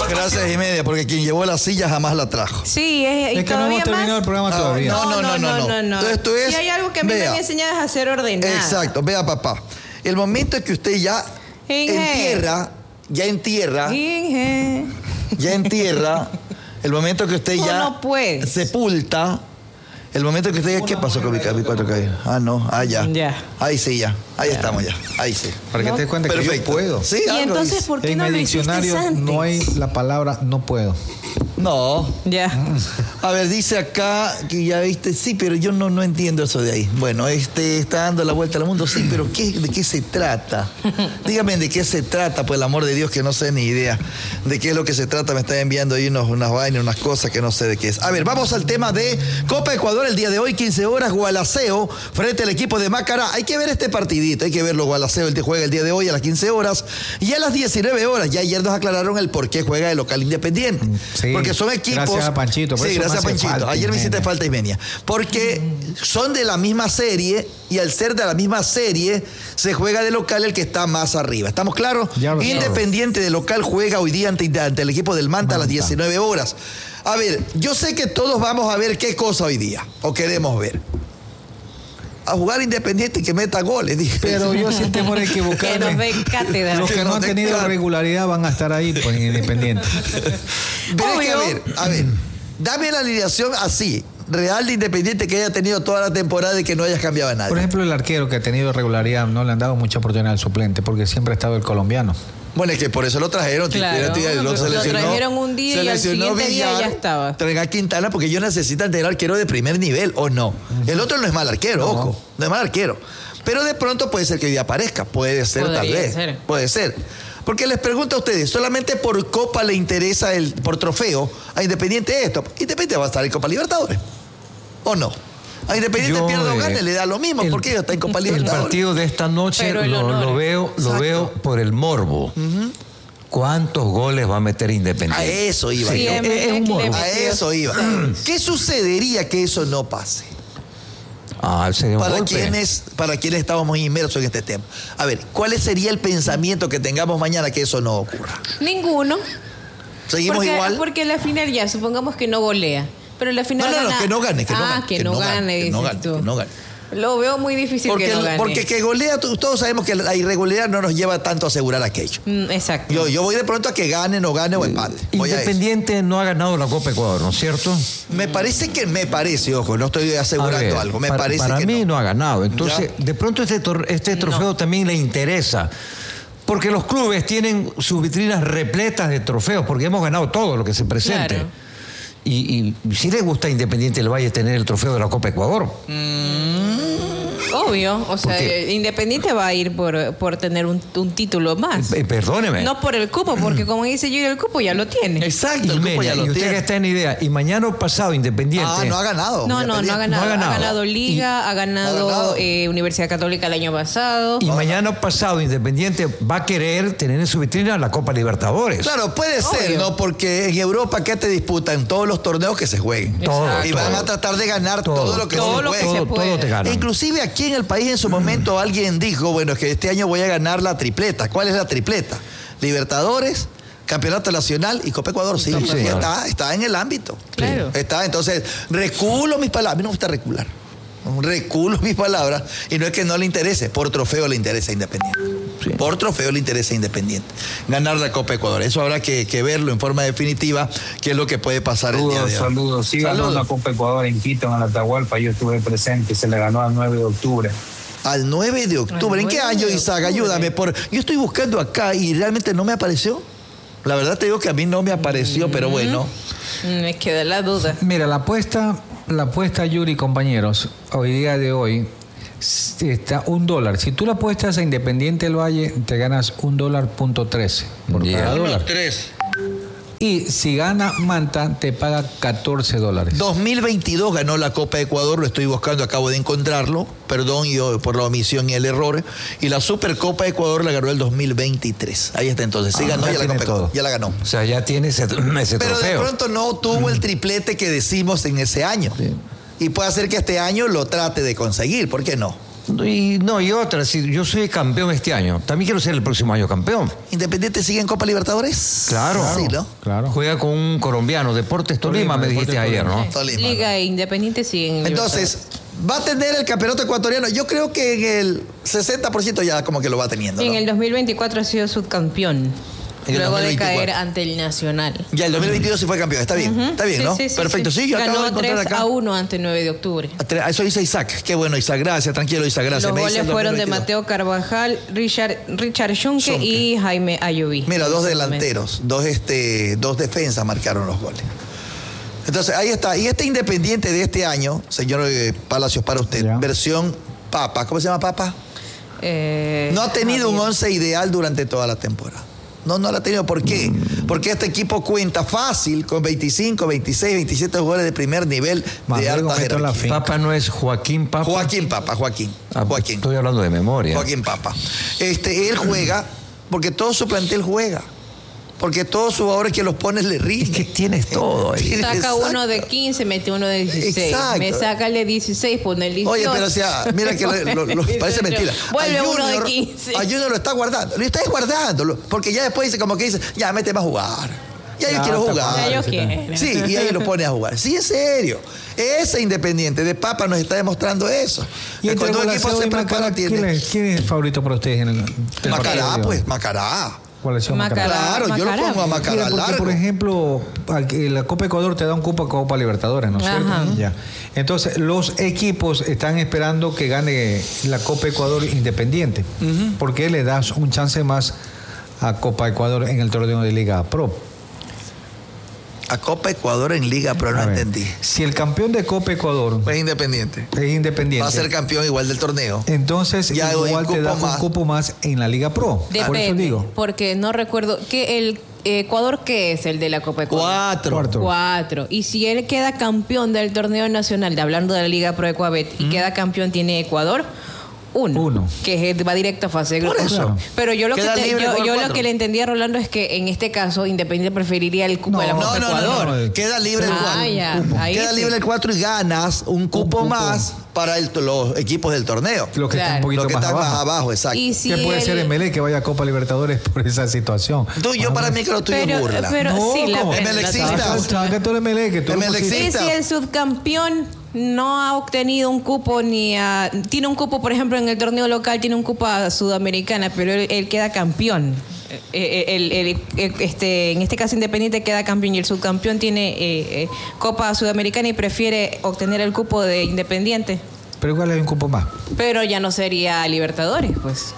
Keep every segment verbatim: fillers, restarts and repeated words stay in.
Gracias, Jiménez, porque quien llevó la silla jamás la trajo. Sí, es, y es que no hemos terminado el programa no, todavía. No, no, no, no. no, no. no. Entonces tú es, si hay algo que a mí vea, me han enseñado es a ser ordenada. Exacto, vea, papá. El momento en que usted ya Inge. entierra, ya entierra, Inge. ya entierra, el momento que usted No, ya no puedes. sepulta, el momento que usted ya, ¿qué pasó con mi, mi cuatro K? Ah, no, ah, ya. Ya. Ahí sí, ya. Ahí Ya. estamos ya. Ahí sí. Para que No. te des cuenta que Perfecto. yo puedo. Sí, Y algo entonces, dice. ¿por qué En no mi lo hiciste diccionario antes? no hay la palabra no puedo. No. Ya. A ver, dice acá que ya viste, sí, pero yo no, no entiendo eso de ahí. Bueno, este está dando la vuelta al mundo, sí, pero ¿qué, ¿de qué se trata? Dígame de qué se trata, por el amor de Dios, que no sé ni idea de qué es lo que se trata. Me están enviando ahí unos, unas vainas, unas cosas que no sé de qué es. A ver, vamos al tema de Copa Ecuador el día de hoy, quince horas, Gualaceo, frente al equipo de Macará. Hay que ver este partidito, hay que verlo. Gualaceo el que juega el día de hoy a las quince horas y a las diecinueve horas. Ya ayer nos aclararon el por qué juega el local Independiente. Sí, Porque son equipos. gracias a Panchito. Por Sí, eso gracias a me hace Panchito. falta Ayer me hiciste Ismenia. falta Ismenia. Porque son de la misma serie y al ser de la misma serie se juega de local el que está más arriba. ¿Estamos claros? Ya lo Independiente de local juega hoy día ante, ante el equipo del Manta, Manta a las diecinueve horas. A ver, yo sé que todos vamos a ver qué cosa hoy día o queremos ver. A jugar Independiente y que meta goles. Dije. Pero yo sin temor a Que nos equivocarme. den cátedra. Los que no han tenido regularidad van a estar ahí, pues, Independiente. Pero es que, a Obvio. ver, a ver, dame la alineación así, real de Independiente que haya tenido toda la temporada y que no hayas cambiado a nadie. Por ejemplo, el arquero que ha tenido regularidad no le han dado mucha oportunidad al suplente porque siempre ha estado el colombiano. Bueno, es que por eso lo trajeron. Claro, Tira, tira, lo seleccionó- trajeron un día y al seleccionó siguiente día Villar, ya estaba. Traigan a Quintana porque ellos necesitan tener arquero de primer nivel, ¿o no? El otro no es mal arquero, No. ojo, no es mal arquero. Pero de pronto puede ser que hoy día aparezca, puede ser Podría tal vez, ser. puede ser. Porque les pregunto a ustedes, ¿solamente por Copa le interesa, el por trofeo, a Independiente esto? Independiente va a estar en Copa Libertadores, ¿o no? A Independiente Yo, pierda o eh, gane, le da lo mismo, el- porque ellos están en Copa El Libertadores. partido de esta noche Pero el lo, honor. lo veo, lo Exacto. veo por el morbo. ¿Cuántos goles va a meter A Independiente? eso iba Sí, yo. en es- es un verdad que le morbo. A metió eso iba. ¿Qué sucedería que eso no pase? Ah, sería un Para golpe. quienes, para quienes estamos muy inmersos en este tema. A ver, ¿cuál sería el pensamiento que tengamos mañana que eso no ocurra? Ninguno. ¿Seguimos porque, igual? Porque la final ya, supongamos que no golea. Pero la final No, no, no, gana- que no gane, que no ah, gane, que, que no no gane, gane, que no dices gane, tú. que no gane. Lo veo muy difícil Porque, que no gane. porque que golea, tú- todos sabemos que la irregularidad no nos lleva tanto a asegurar aquello. Mm, exacto. Yo, yo voy de pronto a que gane, no gane o empate. Voy a eso. Independiente no ha ganado la Copa Ecuador, ¿no es cierto? Me parece que, me parece, ojo, no estoy asegurando A ver, algo, me para, parece para que mí no. no. ha ganado. Entonces, de pronto este, tor- este trofeo también le interesa. Porque los clubes tienen sus vitrinas repletas de trofeos, porque hemos ganado todo lo que se presente. Claro. Y, y si le gusta a Independiente del Valle tener el trofeo de la Copa Ecuador. Obvio. O sea, Porque- Independiente va a ir por, por tener un, un título más. Eh, perdóneme. No por el cupo, porque como dice yo, el cupo ya lo tiene. Exacto, el grupo ya y lo usted tiene. que está en idea, y mañana o pasado Independiente. Ah, no ha ganado. No, no, no ha ganado. No ha ganado. Ha ganado Liga, ha ganado, Ha ganado. eh, Universidad Católica el año pasado. Y mañana o pasado Independiente va a querer tener en su vitrina la Copa Libertadores. Claro, puede ser, Obvio. ¿no? Porque en Europa, ¿qué te disputan? Todos los torneos que se jueguen. Todo, Exacto. Y van todo. a tratar de ganar todo, Todo, lo que todo se lo que juegue. se todo, puede. todo te gana. Inclusive aquí en el país en su momento alguien dijo, bueno, es que este año voy a ganar la tripleta. ¿Cuál es la tripleta? Libertadores, Campeonato Nacional y Copa Ecuador. Sí, Sí, sí, señor. está, está en el ámbito. Claro. Está, entonces, reculo mis palabras. A mí no me gusta recular. Reculo mis palabras y no es que no le interese, por trofeo le interesa a Independiente. Sí. Por trofeo le interesa a Independiente. Ganar la Copa Ecuador. Eso habrá que, que verlo en forma definitiva, qué es lo que puede pasar el día Saludos, de hoy. saludos. Sí ganó Saludos. la Copa Ecuador en Quito, en el Atahualpa. Yo estuve presente. Se le ganó al nueve de octubre. Al nueve de octubre. Al ¿En qué nueve año, de Isaac? octubre. Ayúdame. Por... Yo estoy buscando acá y realmente no me apareció. La verdad te digo que a mí no me apareció, pero bueno. Mm, Me queda la duda. Mira, la apuesta, la apuesta, Yuri, compañeros, hoy día de hoy s- está un dólar. Si tú la apuestas a Independiente del Valle, te ganas un dólar punto trece por Yeah. cada Uno, dólar. tres. Y si gana Manta, te paga catorce dólares. dos mil veintidós ganó la Copa Ecuador, lo estoy buscando, acabo de encontrarlo. Perdón yo por la omisión y el error. Y la Supercopa Ecuador la ganó el dos mil veintitrés. Ahí está entonces. Sí Ah, ganó ya ya la tiene Copa Ecuador. todo. Ya la ganó. O sea, ya tiene ese, ese Pero de trofeo. pronto no tuvo el triplete que decimos en ese año. Sí. Y puede ser que este año lo trate de conseguir, ¿por qué no? Y no, y otra, si yo soy campeón este año, también quiero ser el próximo año campeón. ¿Independiente sigue en Copa Libertadores? Claro. Sí, ¿no? Claro. Juega con un colombiano, Deportes Tolima, Tolima, me dijiste Deportes ayer, ¿no? Tolima, Liga Independiente sigue en Entonces, va a tener el campeonato ecuatoriano. Yo creo que en el sesenta por ciento ya como que lo va teniendo, Y ¿no? en el dos mil veinticuatro ha sido subcampeón. En el Luego de dos mil veinticuatro. caer ante el Nacional. Ya el dos mil veintidós sí fue campeón. Está bien, Ujú. está bien, Sí, ¿no? sí, sí, Perfecto. Sí, yo acabo de Ganó encontrar tres acá. a uno ante el nueve de octubre. Eso dice Isaac. Qué bueno, Isaac. Gracias, tranquilo, Isaac. Gracias. Los Me dice goles el fueron de dos mil veintidós. Mateo Carvajal, Richard, Richard Schunke Schunke. y Jaime Ayoví. Mira, dos delanteros, dos, este, dos defensas marcaron los goles. Entonces, ahí está. Y este Independiente de este año, señor eh, Palacios, para usted, Ya. versión Papa. ¿Cómo se llama Papa? Eh, No ha tenido un Javier. once ideal durante toda la temporada. No, no lo ha tenido. ¿Por qué? Porque este equipo cuenta fácil con veinticinco, veintiséis, veintisiete jugadores de primer nivel Más de luego alta meto la jerarquía. fin. Papa no es Joaquín Papa. Joaquín Papa, Joaquín. Ah, Joaquín. Estoy hablando de memoria. Joaquín Papa. Este, él juega porque todo su plantel juega. Porque todos sus jugadores que los pones le Es rinden. que tienes todo ahí. Saca Exacto. uno de quince, mete uno de dieciséis. Exacto. Me saca el de dieciséis, pone el dieciocho. Oye, pero o sea, mira que lo, lo- lo- parece mentira. Vuelve A uno de Junior- quince. A Junior lo está guardando. Lo está guardando. lo- Porque ya después dice como que dice, ya, mete más a jugar. Ya yo Ya, quiero está jugar. Ya yo sí, quiero. Sí, y ahí lo pone a jugar. Sí, en serio. Ese Independiente de Papa nos está demostrando eso. Y Que entre cuando un equipo Gualaceo se y prepara, Macará, ¿quién tiene. es, quién es el favorito para ustedes en el, del partido Macará, de hoy? pues, Macará. Gualaceo, Macará. Macará. Claro, yo lo Macará. pongo a Mira, Macará porque, largo. por ejemplo, al que la Copa Ecuador te da un cupo a Copa Libertadores, ¿no es cierto? Ajá. Ya. Entonces, los equipos están esperando que gane la Copa Ecuador Independiente, porque le das un chance más a Copa Ecuador en el torneo de Liga Pro. A Copa Ecuador en Liga, pero no A ver, entendí. si el campeón de Copa Ecuador Es Independiente. es Independiente, Va a ser campeón igual del torneo. entonces Ya hay igual un te cupo das un más. cupo más en la Liga Pro. Por eso Depende, digo. porque no recuerdo que el Ecuador, ¿qué es el de la Copa Ecuador? Cuatro. Cuarto. Cuatro. Y si él queda campeón del torneo nacional, de- hablando de la Liga Pro Ecuabet, y queda campeón, tiene Ecuador uno. Uno. Que es- va directo a fase de Por grupos. eso. Pero yo lo que Queda te- libre yo, con yo lo cuatro. que le entendí a Rolando es que en este caso Independiente preferiría el cupo No, de la No, Copa no, Ecuador. no, no. no. Queda libre el Ah, cuatro. ya. Ahí Queda sí. libre el cuatro y ganas un cupo, cupo. más para el- los equipos del torneo. Lo que está un Claro. poquito Lo que más está abajo. más abajo, exacto. Y si ¿Qué puede el- ser Emelec que vaya a Copa Libertadores por esa situación? Tú, yo para mí que lo tuyo es Pero, burla. pero No, sí, la ¿cómo? pena, Emelexista. la- Saca, saca tú el Emelec, que tú lo Emelec pusiste. Y si el subcampeón no ha obtenido un cupo ni a... Tiene un cupo, por ejemplo, en el torneo local, tiene un cupo a Sudamericana, pero él, él queda campeón. Eh, eh, el- el- el- este, en este caso Independiente queda campeón y el subcampeón tiene eh, eh, Copa Sudamericana y prefiere obtener el cupo de Independiente. Pero igual hay un cupo más. Pero ya no sería Libertadores, pues.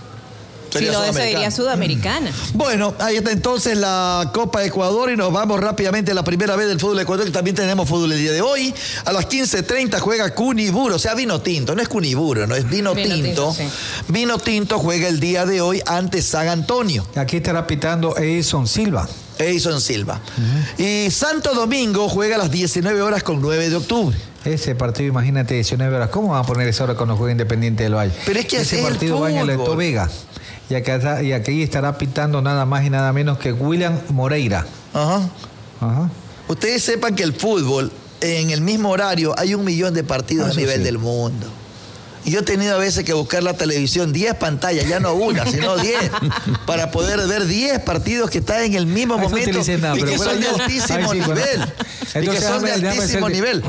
Sería si no, eso Sudamericana. sería Sudamericana. Bueno, ahí está entonces la Copa Ecuador y nos vamos rápidamente a la primera vez del fútbol ecuatoriano, que también tenemos fútbol el día de hoy. A las quince treinta juega Cuniburo, o sea, vino tinto, no es Cuniburo, no es vino, Vino tinto. tinto, sí. Vino tinto juega el día de hoy ante San Antonio. Aquí estará pitando Edison Silva. Edison Silva. Y Santo Domingo juega a las diecinueve horas con nueve de octubre. Ese partido, imagínate, diecinueve horas. ¿Cómo van a poner esa hora cuando juega Independiente del Valle? Pero es que ese ese es el partido va en el fútbol. Eto Vega. Y aquí, está- y aquí estará pitando nada más y nada menos que William Moreira. Ajá. Ajá. Ustedes sepan que el fútbol, en el mismo horario, hay un millón de partidos Ah, a eso nivel sí. del mundo. Y yo he tenido a veces que buscar la televisión, diez pantallas, ya no una, sino diez, para poder ver diez partidos que están en el mismo Ahí no momento utilicé nada, y pero que bueno, son de yo- altísimo ahí sí, bueno. nivel. y que Entonces, son de déjame- déjame altísimo hacer- nivel.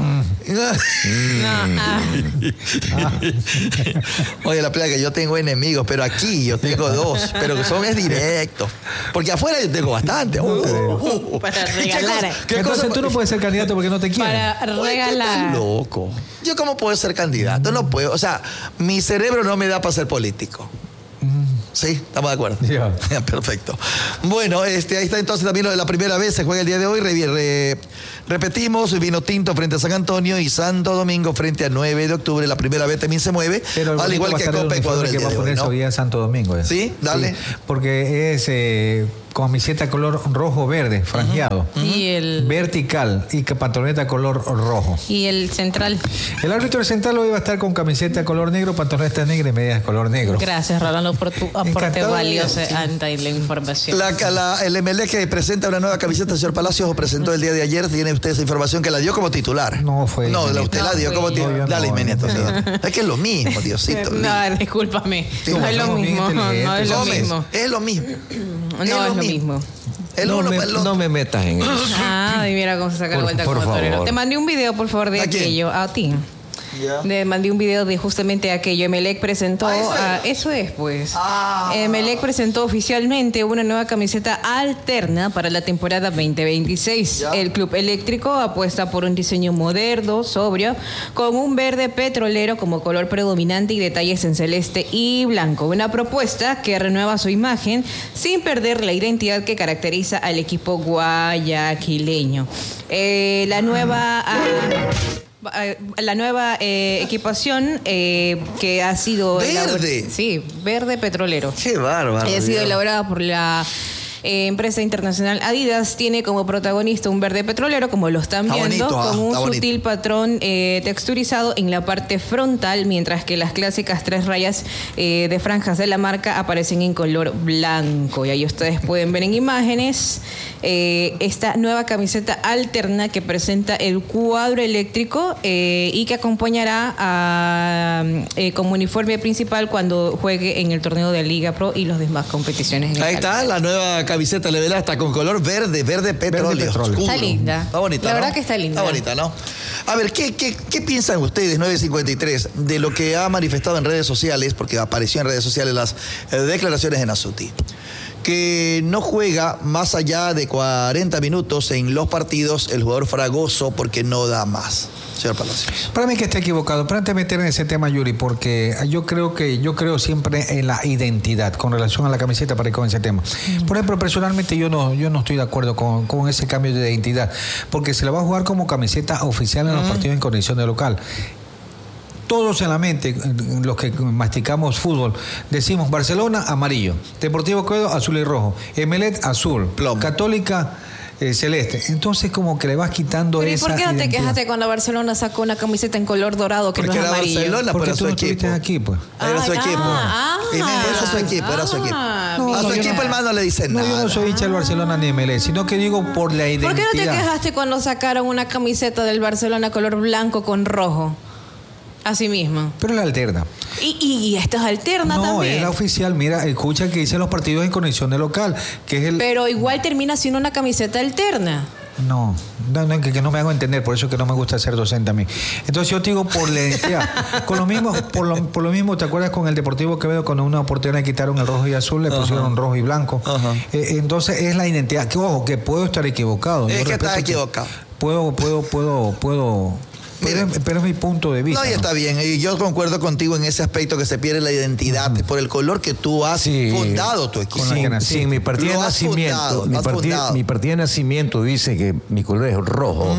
No, ah. Oye, la plaga, yo tengo enemigos, pero aquí yo tengo dos, pero que son es directos. Porque afuera yo tengo bastante. Uh, uh, uh. Para ¿Qué regalar. cosa- qué Entonces cosa- tú no puedes ser candidato porque no te quieren. Para Oye, ¿qué regalar. tan loco? ¿Yo cómo puedo ser candidato? No puedo. O sea, mi cerebro no me da para ser político. Sí, estamos de acuerdo. Ya. Perfecto. Bueno, este, ahí está entonces también lo de la primera vez, se juega el día de hoy. Re- re- repetimos, vino tinto frente a San Antonio y Santo Domingo frente a nueve de octubre. La primera vez también se mueve, Pero el al bonito igual va a que estar el Copa uniforme Ecuador el que día va a de hoy, ponerse ¿no? hoy día en Santo Domingo. eh. Sí, dale. porque es eh, camiseta color rojo-verde, franjeado. Uh-huh. Y el... vertical y pantaloneta color rojo. Y el central. El árbitro central hoy va a estar con camiseta color negro, pantaloneta negra y medias color negro. Gracias, Rolando, por tu aporte Encantado valioso de- sí. ante la información. La, la- el M L E que presenta una nueva camiseta, señor Palacios, o presentó el día de ayer. ¿Tiene usted esa información que la dio como titular? No, fue No, la Inmediato. usted la No, dio fue como yo. titular. No, yo Dale, no, Inmediato, no. señor. Es que es lo mismo, Diosito. No, discúlpame. Sí, No es lo somos bien mismo. No inteligentes. es lo Gómez, mismo. es lo mismo. No es lo mismo. El No uno me, para el otro. no me metas en eso. Ah, y mira cómo se saca la Por- vuelta por como torero. favor. Te mandé un video, por favor, de ¿A quién? aquello. A ti. Ya. Le mandé un video de justamente aquello. Emelec presentó. Ah, ¿eso a- es? eso es, pues. Ah. Emelec presentó oficialmente una nueva camiseta alterna para la temporada veinte veintiséis. Ya. El Club Eléctrico apuesta por un diseño moderno, sobrio, con un verde petrolero como color predominante y detalles en celeste y blanco. Una propuesta que renueva su imagen sin perder la identidad que caracteriza al equipo guayaquileño. Eh, la nueva. ah, Eh, la nueva eh, equipación eh, que ha sido ¿Verde? elabor- sí, verde petrolero. Qué bárbaro. Ha sido Dios. elaborada por la eh, empresa internacional Adidas. Tiene como protagonista un verde petrolero, como lo están Está viendo, bonito, ah, con un está bonito. sutil patrón eh, texturizado en la parte frontal, mientras que las clásicas tres rayas eh, de franjas de la marca aparecen en color blanco. Y ahí ustedes pueden ver en imágenes eh, esta nueva camiseta alterna que presenta el cuadro eléctrico eh, y que acompañará a, eh, como uniforme principal cuando juegue en el torneo de Liga Pro y las demás competiciones. en el Ahí está, calendario. la nueva camiseta Levelá está con color verde, verde petróleo. petróleo. oscuro. Está linda. Está bonita, La ¿no? verdad que está linda. Está bonita, ¿no? A ver, ¿qué, qué, qué piensan ustedes, nueve cincuenta y tres, de lo que ha manifestado en redes sociales, porque apareció en redes sociales las eh, declaraciones de Nasuti? Que no juega más allá de cuarenta minutos en los partidos el jugador Fragoso porque no da más. Señor Palacios. Para mí que está equivocado. Pero antes de meter en ese tema, Yuri, porque yo creo que yo creo siempre en la identidad con relación a la camiseta para ir con ese tema. Por ejemplo, personalmente yo no yo no estoy de acuerdo con, con ese cambio de identidad, porque se la va a jugar como camiseta oficial en los partidos en condición de local. Todos en la mente, los que masticamos fútbol, decimos Barcelona, amarillo, Deportivo Quevedo, azul y rojo, Emelec, azul, Plomo. Católica, eh, celeste. Entonces como que le vas quitando Pero ¿y esa por qué no te identidad. quejaste cuando Barcelona sacó una camiseta en color dorado que Porque no es era amarillo? Barcelona, Porque pero tú su no equipo. estuviste aquí, pues. Era su Ah, equipo. ah, Jiménez, era su equipo, era su equipo. ah, No, a no, su yo equipo no- el man no le dice No, nada. yo no soy hincha del Barcelona ni M L E, sino que digo por la identidad. ¿Por qué no te quejaste cuando sacaron una camiseta del Barcelona color blanco con rojo? Así mismo. Pero la alterna. Y, y, y esta es alterna No, también. es la oficial. Mira, escucha que dicen los partidos en condición de local, que es el... Pero igual termina siendo una camiseta alterna. No, no, no, que, que no me hago entender, por eso que no me gusta ser docente a mí. Entonces yo te digo por la identidad. Con lo mismo, por lo, por lo mismo, ¿te acuerdas con el Deportivo Quevedo cuando una oportunidad le quitaron el rojo y azul, le pusieron rojo y blanco? Ajá. Eh, entonces es la identidad. Que ojo, que puedo estar equivocado. Es Yo que respeto estás equivocado. Puedo, puedo, puedo, puedo. Pero, Mira. es- pero es mi punto de vista. No, y está bien. Y yo concuerdo contigo en ese aspecto que se pierde la identidad por el color que tú has Sí. fundado tu equipo. Con la que Sí, nací. sí, mi partida de Lo has nacimiento, fundado, mi, lo has partida, fundado. mi partida de nacimiento dice que mi color es rojo.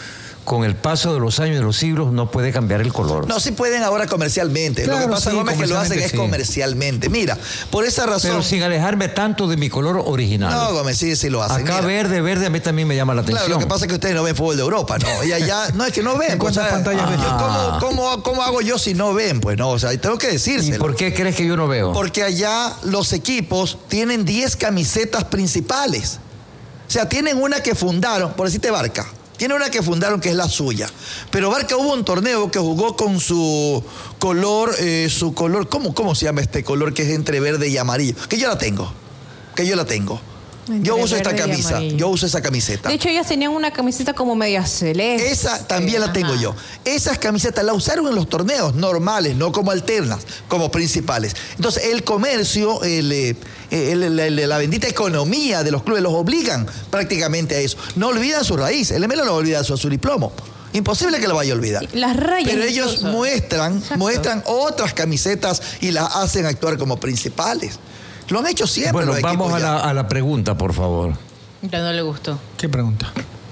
Con el paso de los años y de los siglos no puede cambiar el color. No, sí pueden ahora comercialmente. lo Claro, que pasa, sí, Gómez, es que lo hacen es comercialmente, comercialmente. sí. Mira, por esa razón. Pero sin alejarme tanto de mi color original. No, Gómez, sí, sí lo hacen. Acá Mira. verde, verde a mí también me llama la atención. Claro, lo que pasa es que ustedes no ven fútbol de Europa, ¿no? Y allá, no es que no ven. ¿En pues, cuántas o sea, pantallas ven? yo, Ah. ¿cómo, cómo, cómo hago yo si no ven? Pues no, o sea, tengo que ¿Y decírselo. por qué crees que yo no veo? Porque allá los equipos tienen diez camisetas principales. O sea, tienen una que fundaron, por decirte Barca, tiene una que fundaron que es la suya. Pero Barca hubo un torneo que jugó con su color, eh, su color, ¿cómo, ¿cómo se llama este color que es entre verde y amarillo? Que yo la tengo, que yo la tengo. Entre Yo uso esta verde y camisa, amarillo. yo uso esa camiseta. De hecho, ellas tenían una camiseta como media celeste. Esa también la tengo Ajá. yo. Esas camisetas la usaron en los torneos normales, no como alternas, como principales. Entonces, el comercio, el, eh, el- el- el- la bendita economía de los clubes los obligan prácticamente a eso. No olvidan su raíz. El M L no olvida su azul y plomo. Imposible que lo vaya a olvidar. Las rayas. Pero ellos incluso. muestran, Exacto. muestran otras camisetas y las hacen actuar como principales. Lo han hecho siempre Bueno, los vamos equipos a ya. la, a la pregunta, por favor. Ya no le gustó. ¿Qué pregunta?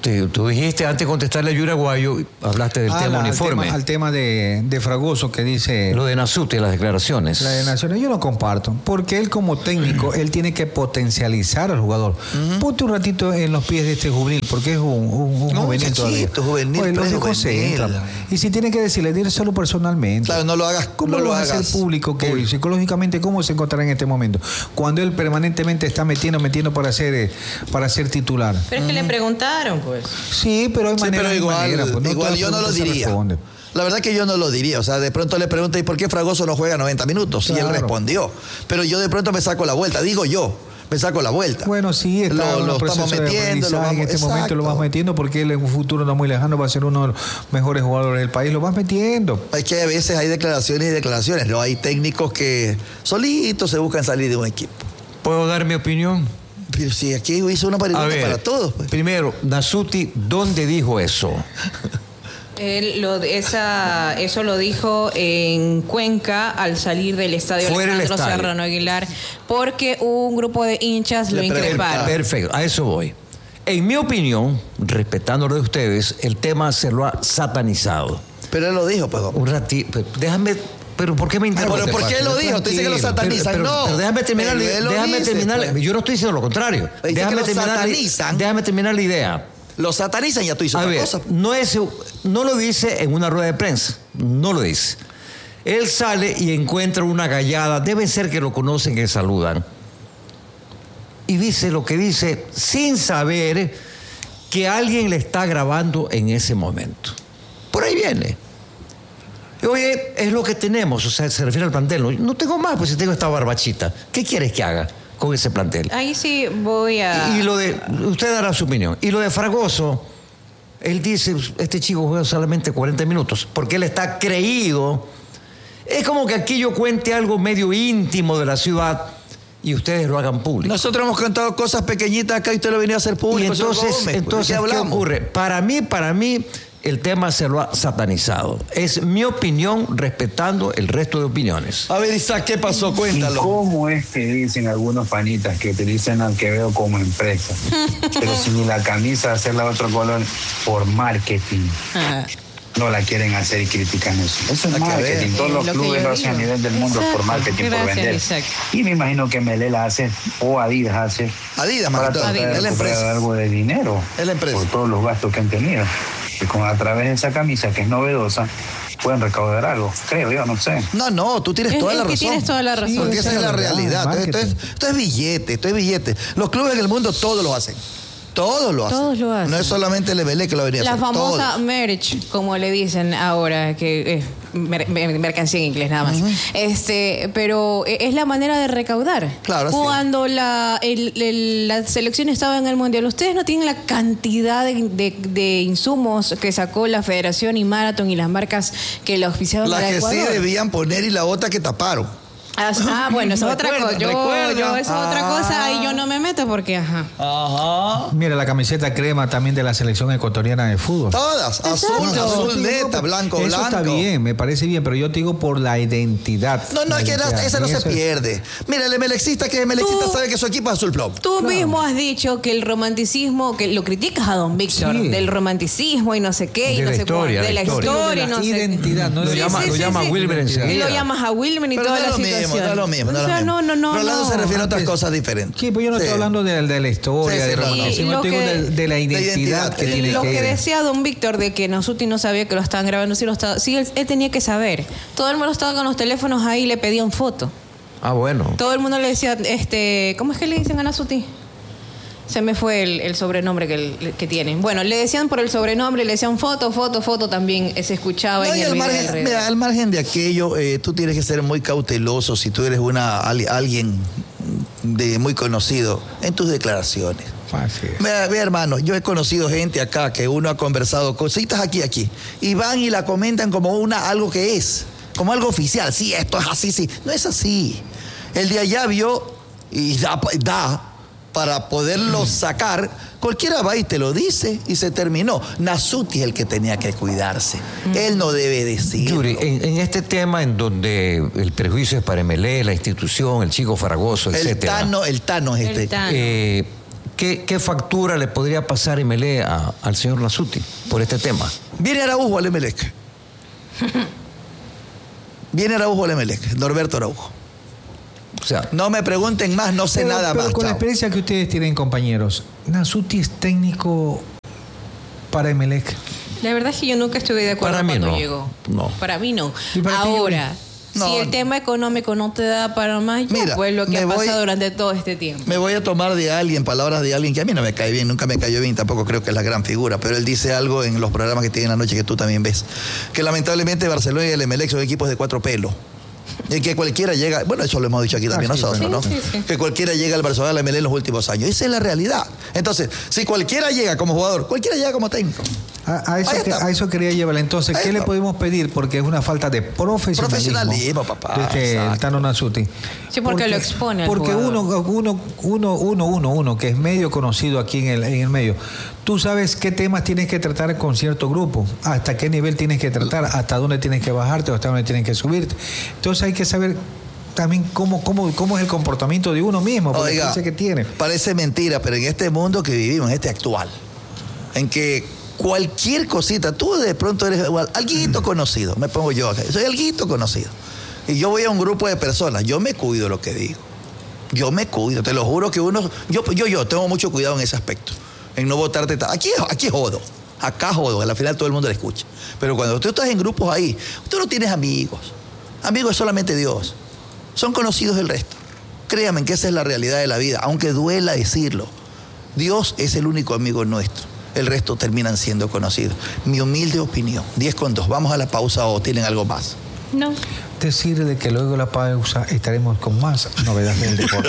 Te- tú dijiste antes de contestarle a Yuri Aguayo, hablaste del Ah, tema la- al uniforme. tema, al tema de, de Fragoso que dice... Lo de Nasuti, las declaraciones. La de Naciones, yo lo comparto, porque él como técnico, él tiene que potencializar al jugador. Ponte un ratito en los pies de este juvenil, porque es un, un, un No, juvenil todavía. muchachito, juvenil, Oye, los dejó prejuvenil. centro. Y si tiene que decirle, díselo personalmente. Claro, no lo hagas. ¿Cómo no lo lo vas a hagas hacer público? Que psicológicamente, ¿cómo se encontrará en este momento? Cuando él permanentemente está metiendo, metiendo para ser, eh, para ser titular. Pero es que le preguntaron, pues. Sí, pero hay Sí, maneras pero y igual, maneras, pues, igual todas yo las no lo preguntas se diría. responden. La verdad que yo no lo diría. O sea, de pronto le pregunta, ¿y por qué Fragoso no juega noventa minutos? Y él Claro. respondió. Pero yo de pronto me saco la vuelta. Digo yo, me saco la vuelta. Bueno, sí, está Lo- en lo un proceso estamos de metiendo, lo aprendizaje. vamos- En este momento lo vas exacto. metiendo porque él en un futuro no muy lejano va a ser uno de los mejores jugadores del país. Lo vas metiendo. Es que a veces hay declaraciones y declaraciones. No hay técnicos que solitos se buscan salir de un equipo. ¿Puedo dar mi opinión? Pero si aquí hizo una A pregunta ver, para todos. Pues. primero, Nasuti, ¿dónde dijo eso? Él lo, esa, eso lo dijo en Cuenca al salir del estadio Fuera del Alejandro estadio. Serrano Aguilar, porque un grupo de hinchas lo Le preguntaron. increparon. Perfecto, a eso voy. En mi opinión, respetando lo de ustedes, el tema se lo ha satanizado. Pero él lo dijo, pues. Un ratito, déjame, pero ¿por qué me interrumpes? ¿Pero por qué lo dijo? Tú dices que lo satanizan. Pero, pero- no. pero déjame terminar, Pero la- él lo déjame dice, terminar, pues. yo no estoy diciendo lo contrario. Dice Déjame que lo terminar, la- satanizan. déjame terminar la idea. Lo satanizan y ya tú dices A otra ver, cosa. no, es, no lo dice en una rueda de prensa, no lo dice. Él sale y encuentra una gallada, debe ser que lo conocen, que saludan. Y dice lo que dice sin saber que alguien le está grabando en ese momento. Por ahí viene. Y, oye, es lo que tenemos, o sea, se refiere al plantel. No, no tengo más, pues si tengo esta barbachita. ¿Qué quieres que haga con ese plantel? Ahí sí voy a... Y lo de, usted dará su opinión. Y lo de Fragoso, él dice, este chico juega solamente cuarenta minutos, porque él está creído. Es como que aquí yo cuente algo medio íntimo de la ciudad y ustedes lo hagan público. Nosotros hemos contado cosas pequeñitas acá y usted lo venía a hacer Y público. señor entonces, Gómez. entonces ¿De ¿qué, qué hablamos? ocurre? Para mí, para mí, el tema se lo ha satanizado. Es mi opinión respetando el resto de opiniones. A ver, Isaac, ¿qué pasó? ¿Y Cuéntalo. cómo es que dicen algunos panitas que utilizan al Quevedo como empresa? Pero si ni la camisa hacerla de otro color por marketing. Ah. No la quieren hacer y critican eso. Eso es Hay que marketing. ver. Todos Es los lo que clubes yo lo hacen a digo. nivel del mundo Exacto. por marketing, por Gracias, vender. Isaac. Y me imagino que Melela hace o Adidas hace Adidas, más para que todo. tratar de Es la recuperar empresa. algo de dinero Es la empresa. por todos los gastos que han tenido. Y con a través de esa camisa que es novedosa pueden recaudar algo. Creo yo, no sé. No, no, tú tienes Es- toda es la que razón. tienes toda la razón. Porque esa es la realidad. Esto, esto es, marketing. esto es billete, esto es billete. Los clubes en el mundo todos lo hacen. Todos lo hacen. Todos lo hacen. No es solamente el Emelec que lo venía a La hacer. famosa todos. merch, como le dicen ahora, que es mer- mer- mercancía en inglés nada más. Este, pero e- es la manera de recaudar. Claro, así es. Cuando la, el- el- la selección estaba en el mundial, ustedes no tienen la cantidad de, de- de insumos que sacó la Federación y Marathon y las marcas que la auspiciaban Las para que sí Ecuador. debían poner y la otra que taparon. Ah, ah, bueno, eso es otra Recuerda, cosa. Yo, recuerda. yo eso es otra Ah. cosa, ahí yo no me meto porque, ajá. Ajá. Mira, la camiseta crema también de la selección ecuatoriana de fútbol. Todas. Azul, Exacto. azul neta, Eso blanco, Eso blanco. está bien, me parece bien, pero yo te digo por la identidad. No, no, La es que identidad. esa no Y se eso es- pierde. Mira, el emelexista que es emelexista Tú- sabe que su equipo es azul plomo. Tú mismo has dicho que el romanticismo, que lo criticas a Don Víctor, Sí. del romanticismo y no sé qué, y De no la sé historia, cuál, de la la historia. historia y no La sé identidad, no Lo Sí, llama, sí, lo sí, llama sí. Wilber Y enseguida. lo llamas a Wilmer y Pero toda no es la lo mismo, situación. no es lo mismo. No, es o lo sea, mismo. no, no, no. Rolando no. se refiere a otras Antes- cosas diferentes. Sí, pues yo no Sí. estoy hablando de, de la historia, Sí, sí, de no, no. romanticismo, Y lo yo te digo que- de, de la identidad, identidad, que y tiene Lo que que decía Don Víctor de que Nasuti no sabía que lo estaban grabando, sí, lo estaba, sí él, él tenía que saber. Todo el mundo estaba con los teléfonos ahí y le pedían foto. Ah, bueno. Todo el mundo le decía, este, ¿cómo es que le dicen a Nasuti? Se me fue el, el sobrenombre que, el- que tienen. Bueno, le decían por el sobrenombre, le decían foto, foto, foto, también eh, se escuchaba No, en y el al video margen, alrededor. mira, al margen de aquello, eh, tú tienes que ser muy cauteloso si tú eres una ali- alguien de muy conocido en tus declaraciones. Fácil. Mira, mira, hermano, yo he conocido gente acá que uno ha conversado cositas aquí, aquí, y van y la comentan como una algo que es, como algo oficial. Sí, esto es así, sí. No es así. El de allá vio y da, da para poderlo sacar. Cualquiera va y te lo dice y se terminó. Nasuti es el que tenía que cuidarse. Él no debe decirlo. Yuri, en, en este tema en donde el prejuicio es para M L E, la institución, el chico Fragoso, El etcétera. Tano, el Tano es El este. Tano. Eh, ¿qué, qué factura le podría pasar Emelec a, al señor Nasuti por este tema? Viene Araujo al Emelec. Viene Araujo al Emelec, Norberto Araujo. O sea, no me pregunten más, no sé pero, nada pero más. Con chao. la experiencia que ustedes tienen, compañeros, ¿Nasuti es técnico para Emelec? La verdad es que yo nunca estuve de acuerdo Para mí cuando no. llegó. No. Para mí no. ¿Y para ti, Ahora, No, si el no. tema económico no te da para más, ya Mira, pues lo que me ha voy- pasado durante todo este tiempo. Me voy a tomar de alguien, palabras de alguien que a mí no me cae bien, nunca me cayó bien, tampoco creo que es la gran figura, pero él dice algo en los programas que tiene en la noche que tú también ves, que lamentablemente Barcelona y el Emelec son equipos de cuatro pelos. Y que cualquiera llega, bueno, eso lo hemos dicho aquí también Ah, sí, nosotros, ¿no? sí, sí, sí. Que cualquiera llega al Barcelona y al Emelec en los últimos años. Esa es la realidad. Entonces, si cualquiera llega como jugador, cualquiera llega como técnico. A, a eso Ahí que, está. a eso quería llevar. Entonces, Ahí ¿qué le está. podemos pedir? Porque es una falta de profesionalismo. Profesionalismo, papá, De este, el exacto. Tano Nasuti. Sí, porque lo expone al Porque jugador. uno, uno, uno, uno, uno, uno, que es medio conocido aquí en el, en el medio, tú sabes qué temas tienes que tratar con cierto grupo, hasta qué nivel tienes que tratar, hasta dónde tienes que bajarte, hasta dónde tienes que subirte. Entonces hay que saber también cómo, cómo, cómo es el comportamiento de uno mismo, porque Oiga, parece que tiene. parece mentira, pero en este mundo que vivimos, en este actual, en que cualquier cosita, tú de pronto eres igual, alguito conocido, me pongo yo acá, soy alguito conocido. Y yo voy a un grupo de personas, yo me cuido lo que digo. Yo me cuido, te lo juro que uno, yo, yo, yo tengo mucho cuidado en ese aspecto, en no botarte. Aquí, aquí jodo, acá jodo, al final todo el mundo le escucha. Pero cuando tú estás en grupos ahí, tú no tienes amigos. Amigos es solamente Dios. Son conocidos el resto. Créanme que esa es la realidad de la vida, aunque duela decirlo. Dios es el único amigo nuestro. El resto terminan siendo conocidos. Mi humilde opinión, diez con dos. Vamos a la pausa o tienen algo más. No. Decir de que luego de la pausa estaremos con más novedades del deporte.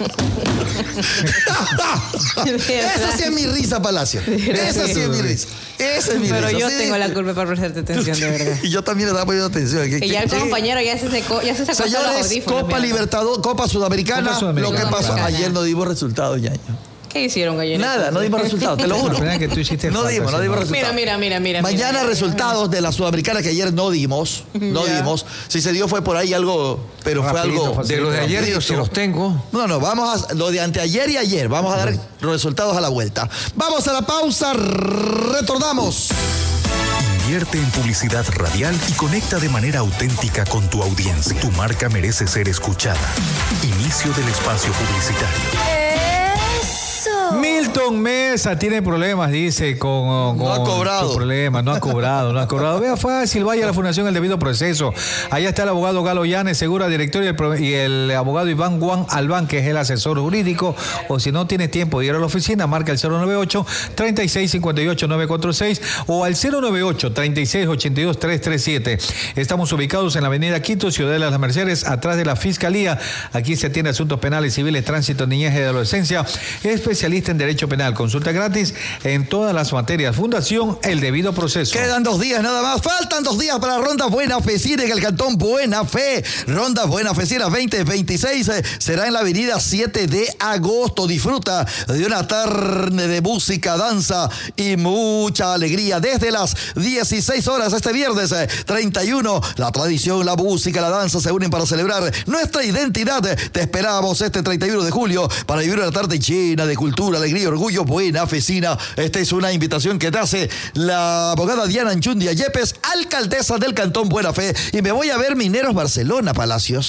Esa sí es mi risa, Palacio. Esa sí es mi risa. Esa es mi Pero risa. yo Sí. tengo la culpa por prestarte atención, de verdad. Y yo también le estaba poniendo atención. ¿Qué- Y qué- ya el qué? compañero ya se secó, ya se sacó todos los Señores, audífonos. Copa mira. Libertadores, Copa Sudamericana. Copa Sudamericana. Lo que pasó Sudamericana. ayer no dimos resultados, Ñaño. ¿Qué hicieron, gallineta? Nada, no dimos resultados, te lo juro. La verdad que tú hiciste No falta, dimos, no sí, dimos ¿no? resultados. Mira, mira, mira, mira. Mañana mira. resultados de la Sudamericana que ayer no dimos, no Ya. dimos. Si se dio fue por ahí algo, pero fue Rapidito, algo... fácil. de los de ayer yo sí los tengo. No, no, vamos a lo de anteayer y ayer. Vamos a dar los resultados a la vuelta. Vamos a la pausa, retornamos. Invierte en publicidad radial y conecta de manera auténtica con tu audiencia. Tu marca merece ser escuchada. Inicio del espacio publicitario. Milton Mesa tiene problemas, dice, con, con No ha cobrado. su problema, no ha cobrado, no ha cobrado. Vea fácil, vaya a la Fundación El Debido Proceso. Allá está el abogado Galo Llanes, segura director, y el, pro- y el abogado Iván Juan Albán, que es el asesor jurídico. O si no tienes tiempo de ir a la oficina, marca el cero nueve ocho, treinta y seis cincuenta y ocho, novecientos cuarenta y seis o al cero nueve ocho, treinta y seis ochenta y dos, trescientos treinta y siete. Estamos ubicados en la avenida Quito, Ciudad de las Mercedes, atrás de la Fiscalía. Aquí se atiende asuntos penales, civiles, tránsito, niñez y adolescencia. Especialista en Derecho Penal. Consulta gratis en todas las materias. Fundación El Debido Proceso. Quedan dos días nada más. Faltan dos días para Ronda Buena Fecina en el Cantón Buena Fe. Ronda Buena Fecina veinte veintiséis eh, será en la avenida siete de agosto. Disfruta de una tarde de música, danza y mucha alegría. Desde las dieciséis horas este viernes eh, treinta y uno, la tradición, la música, la danza se unen para celebrar nuestra identidad. Te esperamos este treinta y uno de julio para vivir una tarde llena de cultura, alegría, orgullo, buena fecina. Esta es una invitación que te hace la abogada Diana Anchundia Yepes, alcaldesa del Cantón Buena Fe. Y me voy a ver Mineros Barcelona, Palacios.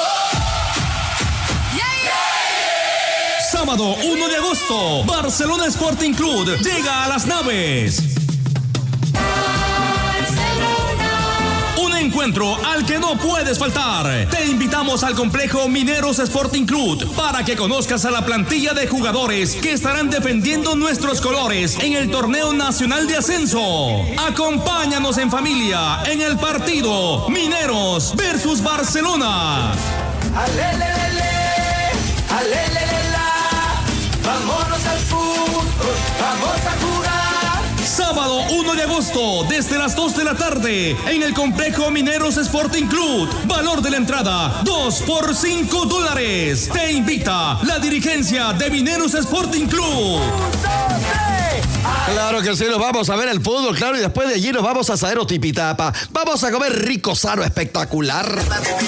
Sábado uno de agosto, Barcelona Sporting Club llega a Las Naves. Un encuentro al que no puedes faltar. Te invitamos al complejo Mineros Sporting Club para que conozcas a la plantilla de jugadores que estarán defendiendo nuestros colores en el torneo nacional de ascenso. Acompáñanos en familia en el partido Mineros versus Barcelona. Vámonos al fútbol, vamos a jugar. Sábado uno de agosto, desde las dos de la tarde, en el complejo Mineros Sporting Club. Valor de la entrada, dos por cinco dólares. Te invita la dirigencia de Mineros Sporting Club. Claro que sí, nos vamos a ver el fútbol, claro, y después de allí nos vamos a Saero Tipitapa. Vamos a comer rico, sano, espectacular.